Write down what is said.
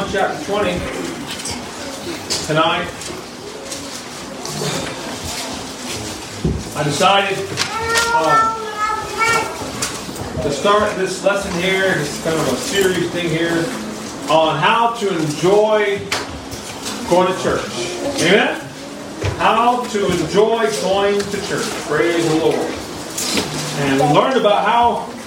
John chapter 20 tonight. I decided to start this lesson here, this kind of a series thing here, on how to enjoy going to church. Amen? How to enjoy going to church. Praise the Lord. And we learned about how